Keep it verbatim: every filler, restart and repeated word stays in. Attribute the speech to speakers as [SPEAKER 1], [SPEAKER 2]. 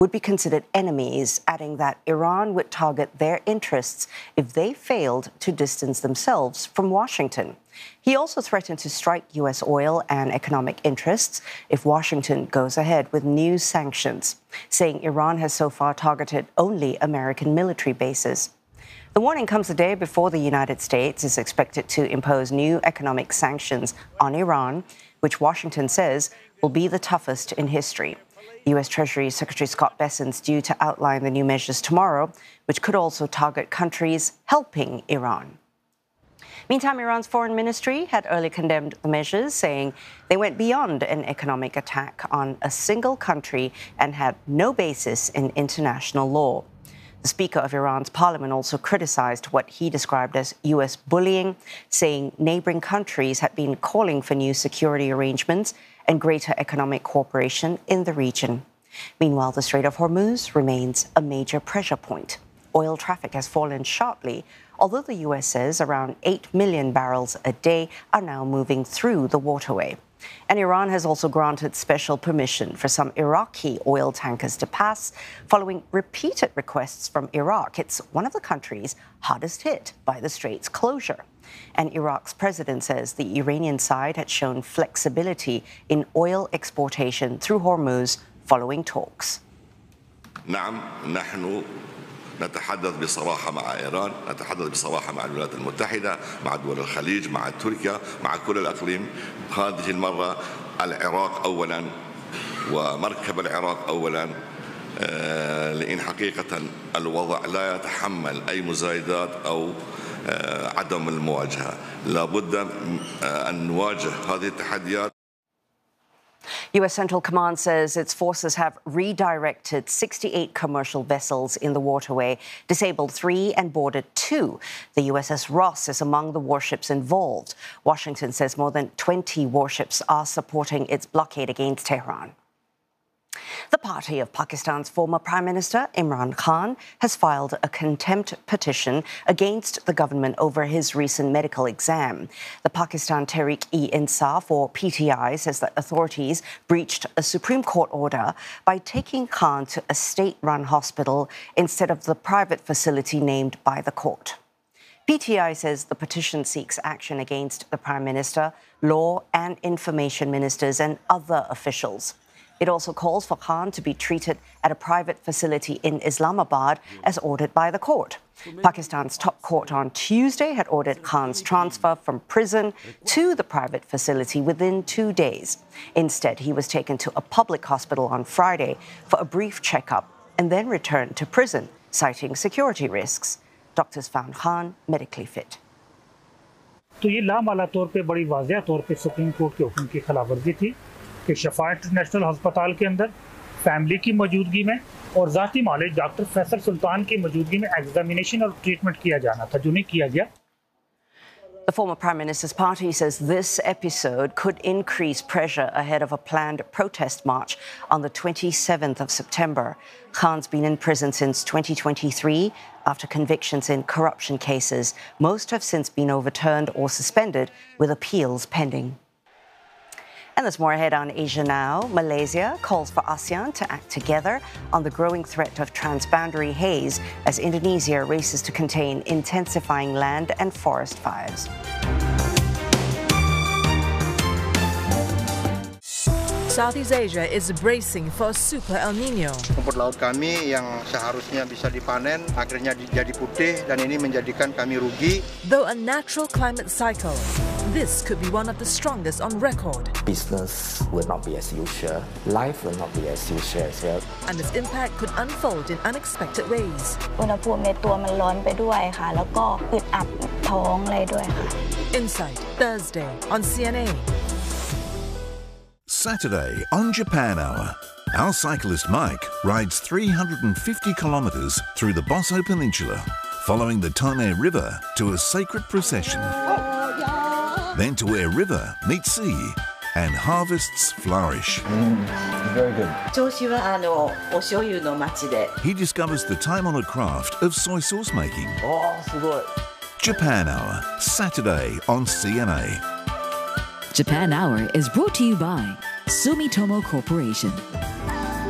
[SPEAKER 1] would be considered enemies, adding that Iran would target their interests if they failed to distance themselves from Washington. He also threatened to strike U S oil and economic interests if Washington goes ahead with new sanctions, saying Iran has so far targeted only American military bases. The warning comes a day before the United States is expected to impose new economic sanctions on Iran, which Washington says will be the toughest in history. U S Treasury Secretary Scott Bessent's due to outline the new measures tomorrow, which could also target countries helping Iran. Meantime, Iran's foreign ministry had early condemned the measures, saying they went beyond an economic attack on a single country and had no basis in international law. The Speaker of Iran's parliament also criticized what he described as U S bullying, saying neighboring countries had been calling for new security arrangements and greater economic cooperation in the region. Meanwhile, the Strait of Hormuz remains a major pressure point. Oil traffic has fallen sharply, although the U S says around eight million barrels a day are now moving through the waterway. And Iran has also granted special permission for some Iraqi oil tankers to pass, following repeated requests from Iraq. It's one of the countries hardest hit by the strait's closure. And Iraq's president says the Iranian side had shown flexibility in oil exportation through Hormuz following talks.
[SPEAKER 2] نعم نحن نتحدث بصراحة مع إيران، نتحدث بصراحة مع الولايات المتحدة، مع دول الخليج، مع تركيا، مع كل الأقليم. هذه المرة العراق أولاً ومركب العراق أولاً، لأن حقيقة الوضع لا يتحمل أي مزايدات أو عدم المواجهة. لابد أن نواجه هذه التحديات.
[SPEAKER 1] U S Central Command says its forces have redirected sixty-eight commercial vessels in the waterway, disabled three and boarded two. The U S S Ross is among the warships involved. Washington says more than twenty warships are supporting its blockade against Tehran. The party of Pakistan's former Prime Minister Imran Khan has filed a contempt petition against the government over his recent medical exam. The Pakistan Tehreek-e-Insaf, or P T I, says that authorities breached a Supreme Court order by taking Khan to a state-run hospital instead of the private facility named by the court. P T I says the petition seeks action against the Prime Minister, law and information ministers and other officials. It also calls for Khan to be treated at a private facility in Islamabad as ordered by the court. Pakistan's top court on Tuesday had ordered Khan's transfer from prison to the private facility within two days. Instead, he was taken to a public hospital on Friday for a brief checkup and then returned to prison, citing security risks. Doctors found Khan medically fit.
[SPEAKER 3] तो ये लामाला तौर पे बड़ी वाज़ेह तौर पे supreme court के हुक्म की खिलाफवर्जी थी कि शफा इंटरनेशनल अस्पताल के अंदर फैमिली की मौजूदगी में और ज़ाती मालिक डॉक्टर फैसल सुल्तान की मौजूदगी में एग्जामिनेशन और ट्रीटमेंट किया जाना था, जो नहीं किया गया.
[SPEAKER 1] The former Prime Minister's party says this episode could increase pressure ahead of a planned protest march on the twenty-seventh of September. Khan's been in prison since twenty twenty-three after convictions in corruption cases. Most have since been overturned or suspended, with appeals pending. And there's more ahead on Asia Now. Malaysia calls for ASEAN to act together on the growing threat of transboundary haze as Indonesia races to contain intensifying land and forest fires.
[SPEAKER 4] Southeast Asia is bracing for a super El Nino.
[SPEAKER 5] Rumput laut kami yang seharusnya bisa dipanen akhirnya jadi putih dan ini menjadikan kami rugi.
[SPEAKER 4] Though a natural climate cycle, this could be one of the strongest on record.
[SPEAKER 6] Business will not be as usual. Life will not be as usual as well.
[SPEAKER 4] And its impact could unfold in unexpected ways.
[SPEAKER 7] อุณหภูมิในตัวมันร้อนไปด้วยค่ะแล้วก็อึดอัดท้องเลยด้วยค่ะ
[SPEAKER 4] Insight, Thursday on C N A.
[SPEAKER 8] Saturday on Japan Hour, our cyclist Mike rides three hundred fifty kilometres through the Bosso Peninsula, following the Tone River to a sacred procession. Then to where river meets sea and harvests flourish.
[SPEAKER 6] Mm, very good.
[SPEAKER 8] He discovers the time-honoured craft of soy sauce making.
[SPEAKER 6] Oh, so good.
[SPEAKER 8] Japan Hour, Saturday on C N A.
[SPEAKER 9] Japan Hour is brought to you by Sumitomo Corporation.